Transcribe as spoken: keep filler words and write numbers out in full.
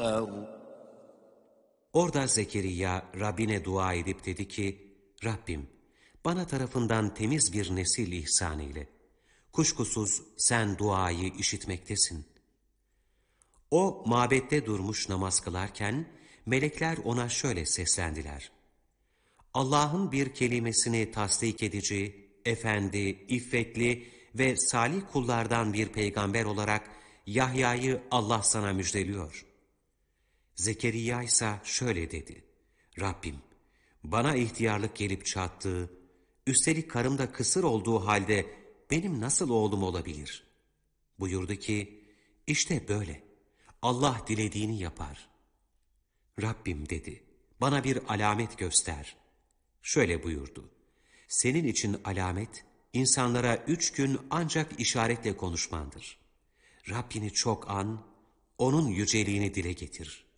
Orada Zekeriya Rabbine dua edip dedi ki, Rabbim bana tarafından temiz bir nesil ihsan eyle. Kuşkusuz sen duayı işitmektesin. O mabette durmuş namaz kılarken melekler ona şöyle seslendiler. Allah'ın bir kelimesini tasdik edici, efendi, iffetli ve salih kullardan bir peygamber olarak Yahya'yı Allah sana müjdeliyor. Zekeriya ise şöyle dedi. Rabbim, bana ihtiyarlık gelip çattığı, üstelik karımda kısır olduğu halde benim nasıl oğlum olabilir? Buyurdu ki, işte böyle. Allah dilediğini yapar. Rabbim dedi, bana bir alamet göster. Şöyle buyurdu. Senin için alamet, insanlara üç gün ancak işaretle konuşmandır. Rabbini çok an, onun yüceliğini dile getir.